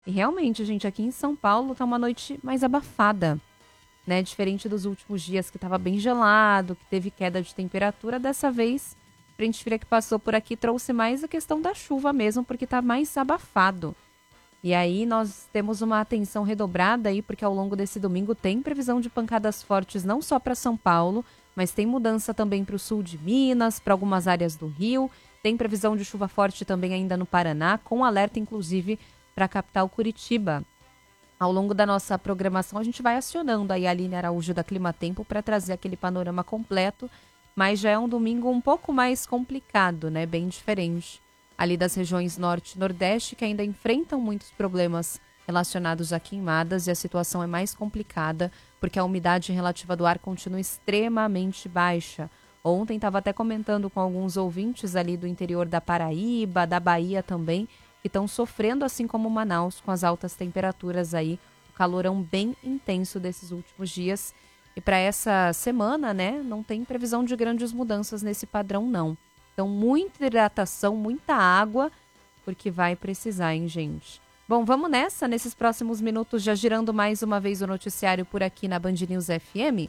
E realmente, gente, aqui em São Paulo tá uma noite mais abafada, né? Diferente dos últimos dias que estava bem gelado, que teve queda de temperatura. Dessa vez, a frente fria que passou por aqui trouxe mais a questão da chuva mesmo, porque tá mais abafado. E aí nós temos uma atenção redobrada aí, porque ao longo desse domingo tem previsão de pancadas fortes não só para São Paulo, mas tem mudança também para o sul de Minas, para algumas áreas do Rio. Tem previsão de chuva forte também ainda no Paraná, com alerta inclusive para a capital Curitiba. Ao longo da nossa programação, a gente vai acionando aí a Aline Araújo da Climatempo para trazer aquele panorama completo, mas já é um domingo um pouco mais complicado, né? Bem diferente ali das regiões norte e nordeste, que ainda enfrentam muitos problemas relacionados a queimadas, e a situação é mais complicada porque a umidade relativa do ar continua extremamente baixa. Ontem estava até comentando com alguns ouvintes ali do interior da Paraíba, da Bahia também, que estão sofrendo, assim como Manaus, com as altas temperaturas aí, o calorão bem intenso desses últimos dias. E para essa semana, né, não tem previsão de grandes mudanças nesse padrão, não. Então, muita hidratação, muita água, porque vai precisar, hein, gente? Bom, vamos nessa, nesses próximos minutos, já girando mais uma vez o noticiário por aqui na Band News FM.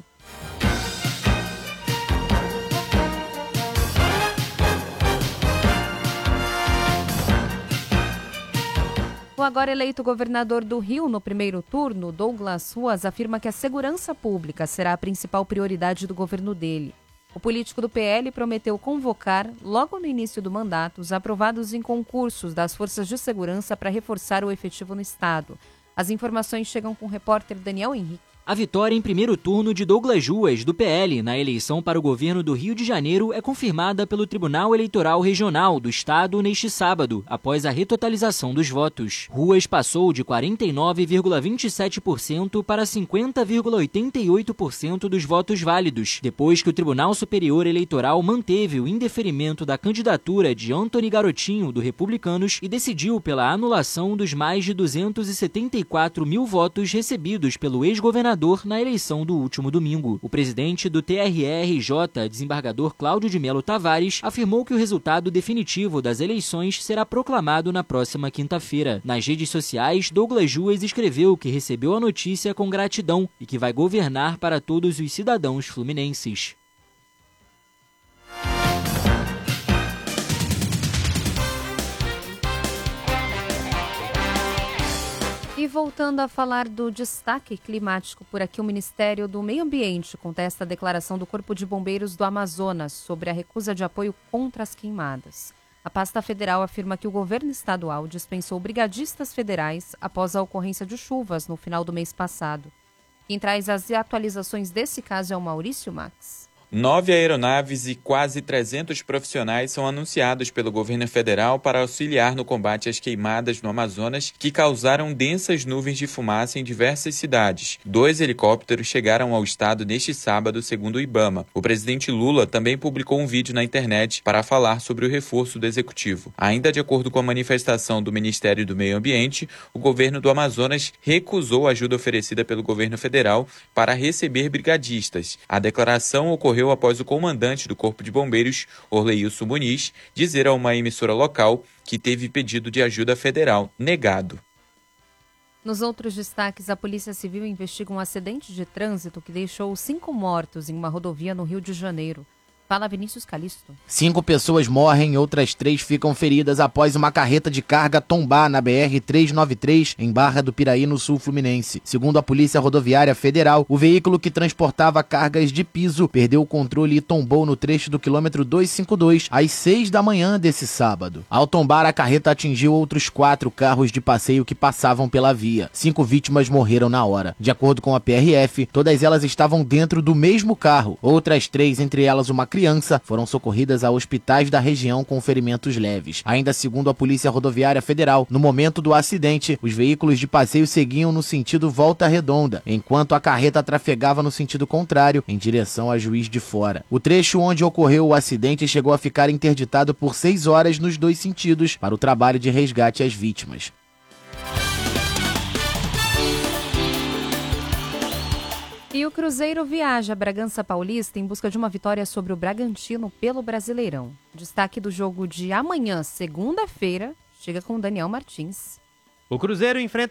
O agora eleito governador do Rio no primeiro turno, Douglas Ruas, afirma que a segurança pública será a principal prioridade do governo dele. O político do PL prometeu convocar, logo no início do mandato, os aprovados em concursos das forças de segurança para reforçar o efetivo no estado. As informações chegam com o repórter Daniel Henrique. A vitória em primeiro turno de Douglas Ruas, do PL, na eleição para o governo do Rio de Janeiro é confirmada pelo Tribunal Eleitoral Regional do Estado neste sábado, após a retotalização dos votos. Ruas passou de 49,27% para 50,88% dos votos válidos, depois que o Tribunal Superior Eleitoral manteve o indeferimento da candidatura de Antony Garotinho, do Republicanos, e decidiu pela anulação dos mais de 274 mil votos recebidos pelo ex-governador na eleição do último domingo. O presidente do TRE-RJ, desembargador Cláudio de Melo Tavares, afirmou que o resultado definitivo das eleições será proclamado na próxima quinta-feira. Nas redes sociais, Douglas Ruas escreveu que recebeu a notícia com gratidão e que vai governar para todos os cidadãos fluminenses. E voltando a falar do destaque climático por aqui, o Ministério do Meio Ambiente contesta a declaração do Corpo de Bombeiros do Amazonas sobre a recusa de apoio contra as queimadas. A pasta federal afirma que o governo estadual dispensou brigadistas federais após a ocorrência de chuvas no final do mês passado. Quem traz as atualizações desse caso é o Maurício Max. 9 aeronaves e quase 300 profissionais são anunciados pelo governo federal para auxiliar no combate às queimadas no Amazonas, que causaram densas nuvens de fumaça em diversas cidades. 2 helicópteros chegaram ao estado neste sábado, segundo o IBAMA. O presidente Lula também publicou um vídeo na internet para falar sobre o reforço do executivo. Ainda de acordo com a manifestação do Ministério do Meio Ambiente, o governo do Amazonas recusou a ajuda oferecida pelo governo federal para receber brigadistas. A declaração ocorreu após o comandante do Corpo de Bombeiros, Orleilson Muniz, dizer a uma emissora local que teve pedido de ajuda federal negado. Nos outros destaques, a Polícia Civil investiga um acidente de trânsito que deixou 5 mortos em uma rodovia no Rio de Janeiro. Fala, Vinícius Calisto. 5 pessoas morrem e outras 3 ficam feridas após uma carreta de carga tombar na BR-393, em Barra do Piraí, no sul fluminense. Segundo a Polícia Rodoviária Federal, o veículo que transportava cargas de piso perdeu o controle e tombou no trecho do quilômetro 252, às 6 da manhã desse sábado. Ao tombar, a carreta atingiu outros 4 carros de passeio que passavam pela via. 5 vítimas morreram na hora. De acordo com a PRF, todas elas estavam dentro do mesmo carro. Outras 3, entre elas uma criança, foram socorridas a hospitais da região com ferimentos leves. Ainda segundo a Polícia Rodoviária Federal, no momento do acidente, os veículos de passeio seguiam no sentido Volta Redonda, enquanto a carreta trafegava no sentido contrário, em direção a Juiz de Fora. O trecho onde ocorreu o acidente chegou a ficar interditado por 6 horas nos 2 sentidos para o trabalho de resgate às vítimas. E o Cruzeiro viaja a Bragança Paulista em busca de uma vitória sobre o Bragantino pelo Brasileirão. Destaque do jogo de amanhã, segunda-feira, chega com o Daniel Martins. O Cruzeiro enfrenta